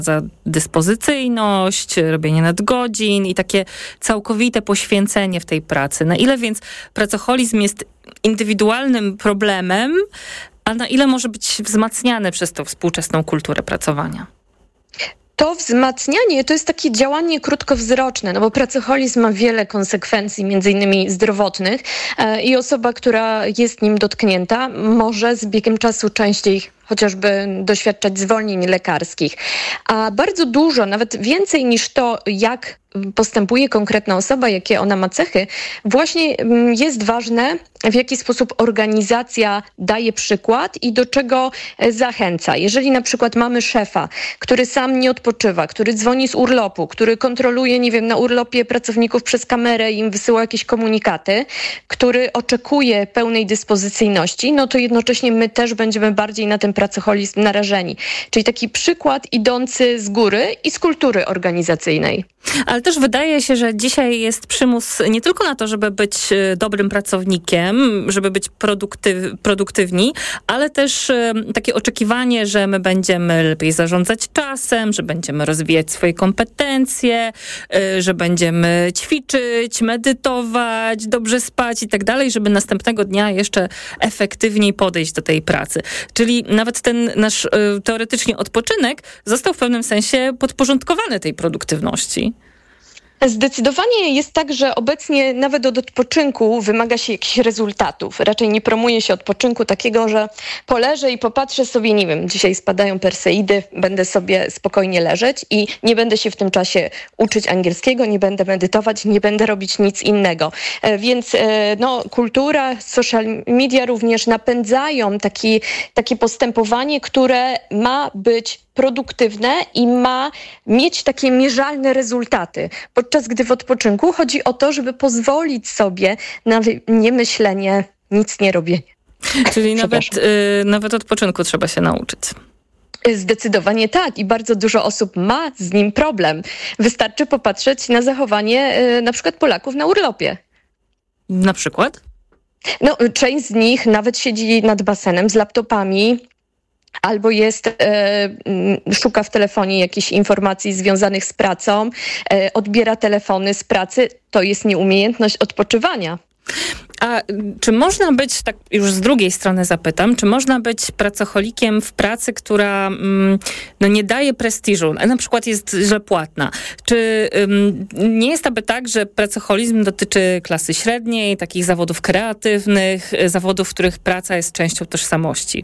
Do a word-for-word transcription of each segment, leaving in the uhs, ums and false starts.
za dyspozycyjność, robienie nadgodzin i takie całkowite poświęcenie w tej pracy. Na ile więc pracoholizm jest indywidualnym problemem, a na ile może być wzmacniany przez tą współczesną kulturę pracowania? To wzmacnianie to jest takie działanie krótkowzroczne, no bo pracoholizm ma wiele konsekwencji, między innymi zdrowotnych e, i osoba, która jest nim dotknięta, może z biegiem czasu częściej chociażby doświadczać zwolnień lekarskich. A bardzo dużo, nawet więcej niż to, jak postępuje konkretna osoba, jakie ona ma cechy, właśnie jest ważne, w jaki sposób organizacja daje przykład i do czego zachęca. Jeżeli na przykład mamy szefa, który sam nie odpoczywa, który dzwoni z urlopu, który kontroluje, nie wiem, na urlopie pracowników przez kamerę i im wysyła jakieś komunikaty, który oczekuje pełnej dyspozycyjności, no to jednocześnie my też będziemy bardziej na ten pracoholizm narażeni. Czyli taki przykład idący z góry i z kultury organizacyjnej. Ale też wydaje się, że dzisiaj jest przymus nie tylko na to, żeby być dobrym pracownikiem, żeby być produktyw, produktywni, ale też takie oczekiwanie, że my będziemy lepiej zarządzać czasem, że będziemy rozwijać swoje kompetencje, że będziemy ćwiczyć, medytować, dobrze spać i tak dalej, żeby następnego dnia jeszcze efektywniej podejść do tej pracy. Czyli nawet ten nasz teoretycznie odpoczynek został w pewnym sensie podporządkowany tej produktywności. Zdecydowanie jest tak, że obecnie nawet od odpoczynku wymaga się jakichś rezultatów. Raczej nie promuje się odpoczynku takiego, że poleżę i popatrzę sobie, nie wiem, dzisiaj spadają Perseidy, będę sobie spokojnie leżeć i nie będę się w tym czasie uczyć angielskiego, nie będę medytować, nie będę robić nic innego. Więc no, kultura, social media również napędzają taki, takie postępowanie, które ma być produktywne i ma mieć takie mierzalne rezultaty. Podczas gdy w odpoczynku chodzi o to, żeby pozwolić sobie na niemyślenie, nic nie robienie. Czyli nawet, y, nawet odpoczynku trzeba się nauczyć. Zdecydowanie tak i bardzo dużo osób ma z nim problem. Wystarczy popatrzeć na zachowanie y, na przykład Polaków na urlopie. Na przykład? No, część z nich nawet siedzi nad basenem z laptopami, albo jest, e, szuka w telefonie jakichś informacji związanych z pracą, e, odbiera telefony z pracy. To jest nieumiejętność odpoczywania. A czy można być, tak już z drugiej strony zapytam, czy można być pracocholikiem w pracy, która mm, no nie daje prestiżu, na przykład jest źle płatna? Czy um, nie jest aby tak, że pracocholizm dotyczy klasy średniej, takich zawodów kreatywnych, zawodów, w których praca jest częścią tożsamości?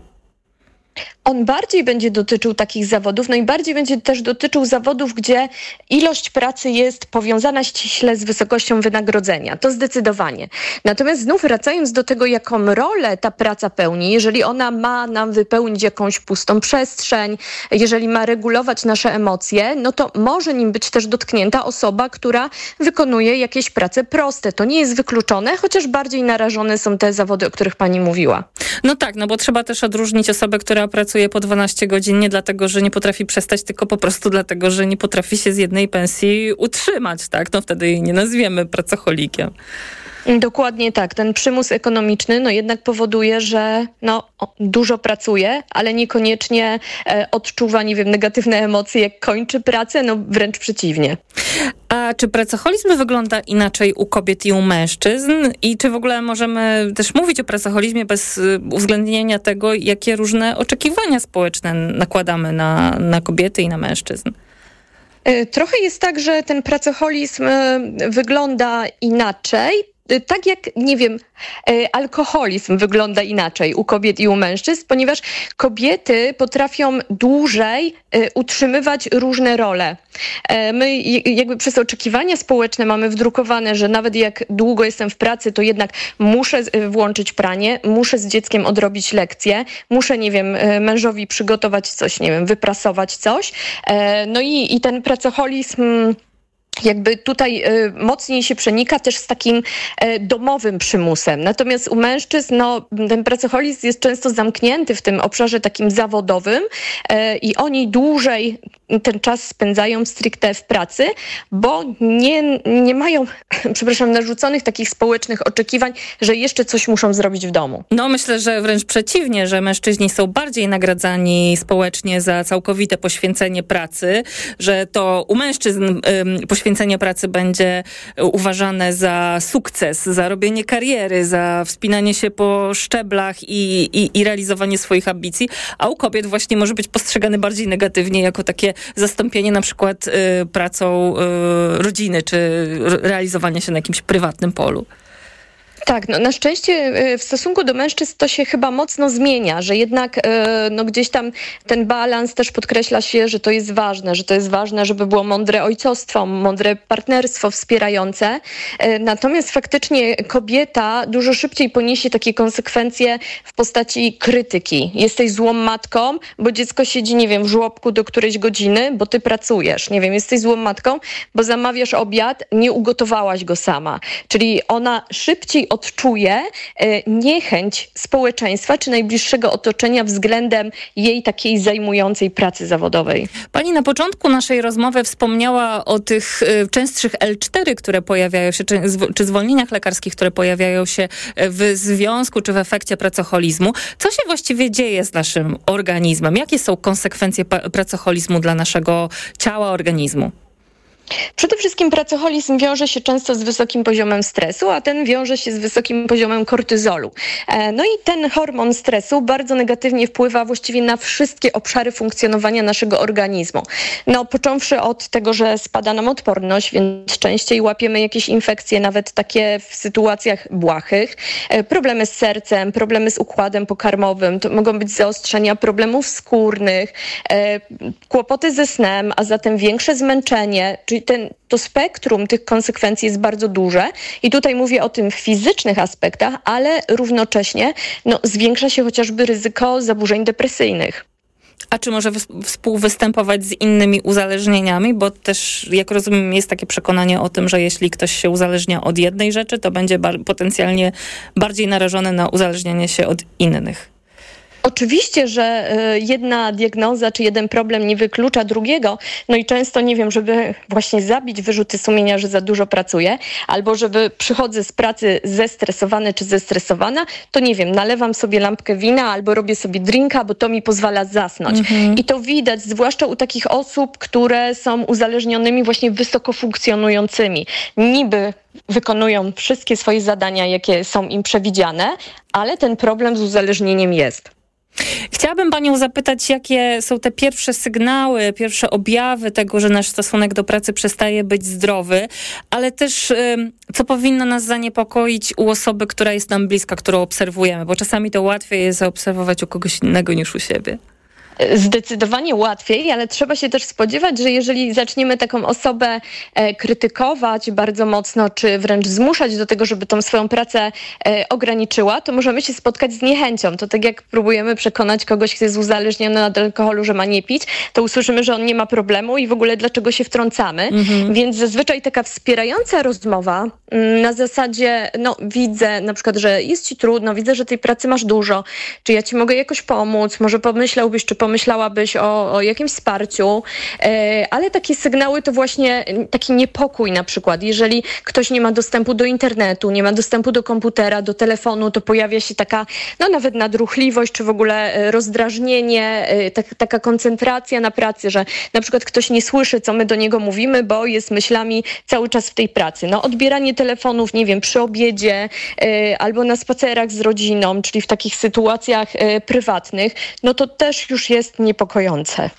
On bardziej będzie dotyczył takich zawodów, no i bardziej będzie też dotyczył zawodów, gdzie ilość pracy jest powiązana ściśle z wysokością wynagrodzenia. To zdecydowanie. Natomiast znów wracając do tego, jaką rolę ta praca pełni, jeżeli ona ma nam wypełnić jakąś pustą przestrzeń, jeżeli ma regulować nasze emocje, no to może nim być też dotknięta osoba, która wykonuje jakieś prace proste. To nie jest wykluczone, chociaż bardziej narażone są te zawody, o których pani mówiła. No tak, no bo trzeba też odróżnić osobę, która pracuje po dwanaście godzin nie dlatego, że nie potrafi przestać, tylko po prostu dlatego, że nie potrafi się z jednej pensji utrzymać, tak? No wtedy jej nie nazwiemy pracocholikiem. Dokładnie tak. Ten przymus ekonomiczny no jednak powoduje, że no, dużo pracuje, ale niekoniecznie e, odczuwa, nie wiem, negatywne emocje, jak kończy pracę, no wręcz przeciwnie. A czy pracoholizm wygląda inaczej u kobiet i u mężczyzn? I czy w ogóle możemy też mówić o pracoholizmie bez uwzględnienia tego, jakie różne oczekiwania społeczne nakładamy na, na kobiety i na mężczyzn? Trochę jest tak, że ten pracoholizm wygląda inaczej. Tak jak, nie wiem, alkoholizm wygląda inaczej u kobiet i u mężczyzn, ponieważ kobiety potrafią dłużej utrzymywać różne role. My jakby przez oczekiwania społeczne mamy wdrukowane, że nawet jak długo jestem w pracy, to jednak muszę włączyć pranie, muszę z dzieckiem odrobić lekcje, muszę, nie wiem, mężowi przygotować coś, nie wiem, wyprasować coś. No i, i ten pracoholizm jakby tutaj y, mocniej się przenika też z takim y, domowym przymusem. Natomiast u mężczyzn no, ten pracoholizm jest często zamknięty w tym obszarze takim zawodowym y, i oni dłużej ten czas spędzają stricte w pracy, bo nie, nie mają, przepraszam, narzuconych takich społecznych oczekiwań, że jeszcze coś muszą zrobić w domu. No myślę, że wręcz przeciwnie, że mężczyźni są bardziej nagradzani społecznie za całkowite poświęcenie pracy, że to u mężczyzn ym, poświęcenie pracy będzie uważane za sukces, za robienie kariery, za wspinanie się po szczeblach i, i, i realizowanie swoich ambicji, a u kobiet właśnie może być postrzegane bardziej negatywnie jako takie zastąpienie na przykład y, pracą y, rodziny, czy realizowanie się na jakimś prywatnym polu. Tak, no na szczęście w stosunku do mężczyzn to się chyba mocno zmienia, że jednak no gdzieś tam ten balans też podkreśla się, że to jest ważne, że to jest ważne, żeby było mądre ojcostwo, mądre partnerstwo wspierające. Natomiast faktycznie kobieta dużo szybciej poniesie takie konsekwencje w postaci krytyki. Jesteś złą matką, bo dziecko siedzi, nie wiem, w żłobku do którejś godziny, bo ty pracujesz. Nie wiem, jesteś złą matką, bo zamawiasz obiad, nie ugotowałaś go sama. Czyli ona szybciej odczuje niechęć społeczeństwa czy najbliższego otoczenia względem jej takiej zajmującej pracy zawodowej. Pani na początku naszej rozmowy wspomniała o tych częstszych L cztery, które pojawiają się, czy, czy zwolnieniach lekarskich, które pojawiają się w związku czy w efekcie pracoholizmu. Co się właściwie dzieje z naszym organizmem? Jakie są konsekwencje pracoholizmu dla naszego ciała, organizmu? Przede wszystkim pracoholizm wiąże się często z wysokim poziomem stresu, a ten wiąże się z wysokim poziomem kortyzolu. No i ten hormon stresu bardzo negatywnie wpływa właściwie na wszystkie obszary funkcjonowania naszego organizmu. No, począwszy od tego, że spada nam odporność, więc częściej łapiemy jakieś infekcje, nawet takie w sytuacjach błahych. Problemy z sercem, problemy z układem pokarmowym, to mogą być zaostrzenia problemów skórnych, kłopoty ze snem, a zatem większe zmęczenie, czyli ten, to spektrum tych konsekwencji jest bardzo duże i tutaj mówię o tym fizycznych aspektach, ale równocześnie no, zwiększa się chociażby ryzyko zaburzeń depresyjnych. A czy może współwystępować z innymi uzależnieniami? Bo też, jak rozumiem, jest takie przekonanie o tym, że jeśli ktoś się uzależnia od jednej rzeczy, to będzie bar- potencjalnie bardziej narażony na uzależnianie się od innych. Oczywiście, że jedna diagnoza czy jeden problem nie wyklucza drugiego, no i często, nie wiem, żeby właśnie zabić wyrzuty sumienia, że za dużo pracuję, albo żeby przychodzę z pracy zestresowany czy zestresowana, to nie wiem, nalewam sobie lampkę wina albo robię sobie drinka, bo to mi pozwala zasnąć. Mhm. I to widać, zwłaszcza u takich osób, które są uzależnionymi właśnie wysoko funkcjonującymi. Niby wykonują wszystkie swoje zadania, jakie są im przewidziane, ale ten problem z uzależnieniem jest. Chciałabym panią zapytać, jakie są te pierwsze sygnały, pierwsze objawy tego, że nasz stosunek do pracy przestaje być zdrowy, ale też co powinno nas zaniepokoić u osoby, która jest nam bliska, którą obserwujemy, bo czasami to łatwiej jest zaobserwować u kogoś innego niż u siebie. Zdecydowanie łatwiej, ale trzeba się też spodziewać, że jeżeli zaczniemy taką osobę e, krytykować bardzo mocno, czy wręcz zmuszać do tego, żeby tą swoją pracę e, ograniczyła, to możemy się spotkać z niechęcią. To tak jak próbujemy przekonać kogoś, kto jest uzależniony od alkoholu, że ma nie pić, to usłyszymy, że on nie ma problemu i w ogóle dlaczego się wtrącamy. Mhm. Więc zazwyczaj taka wspierająca rozmowa m, na zasadzie, no widzę na przykład, że jest ci trudno, widzę, że tej pracy masz dużo, czy ja ci mogę jakoś pomóc, może pomyślałbyś, czy pomyślałabyś o, o jakimś wsparciu, e, ale takie sygnały to właśnie taki niepokój na przykład. Jeżeli ktoś nie ma dostępu do internetu, nie ma dostępu do komputera, do telefonu, to pojawia się taka, no nawet nadruchliwość, czy w ogóle rozdrażnienie, e, tak, taka koncentracja na pracy, że na przykład ktoś nie słyszy, co my do niego mówimy, bo jest myślami cały czas w tej pracy. No odbieranie telefonów, nie wiem, przy obiedzie, e, albo na spacerach z rodziną, czyli w takich sytuacjach e, prywatnych, no to też już jest jest niepokojące.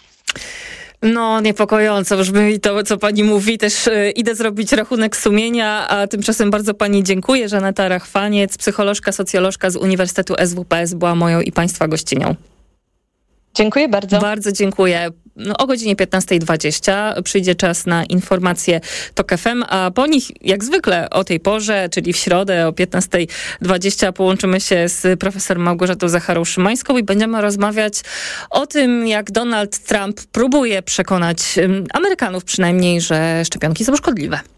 No, niepokojąco brzmi to, co pani mówi. Też y, idę zrobić rachunek sumienia, a tymczasem bardzo pani dziękuję. Żaneta Rachwaniec, psycholożka, socjolożka z Uniwersytetu S W P S była moją i państwa gościnią. Dziękuję bardzo. Bardzo dziękuję. No, o godzinie piętnasta dwadzieścia przyjdzie czas na informacje TOK F M, a po nich jak zwykle o tej porze, czyli w środę o piętnasta dwadzieścia połączymy się z profesor Małgorzatą Zacharą-Szymańską i będziemy rozmawiać o tym, jak Donald Trump próbuje przekonać Amerykanów przynajmniej, że szczepionki są szkodliwe.